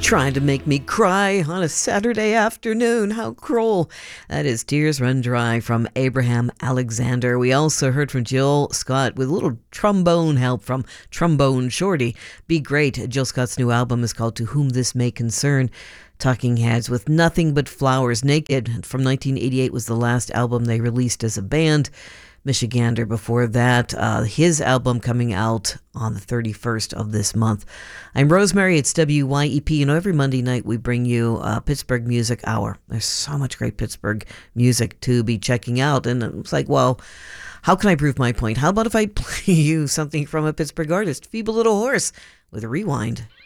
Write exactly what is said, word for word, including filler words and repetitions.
Trying to make me cry on a Saturday afternoon. How cruel. That is Tears Run Dry from Abraham Alexander. We also heard from Jill Scott with a little trombone help from Trombone Shorty. Be Great. Jill Scott's new album is called To Whom This May Concern. Talking Heads with Nothing But Flowers. Naked from nineteen eighty-eight was the last album they released as a band. Michigander before that, uh, his album coming out on the thirty-first of this month. I'm Rosemary, it's W Y E P. You know, every Monday night we bring you a Pittsburgh Music Hour. There's so much great Pittsburgh music to be checking out. And it's like, well, how can I prove my point? How about if I play you something from a Pittsburgh artist, Feeble Little Horse, with a rewind?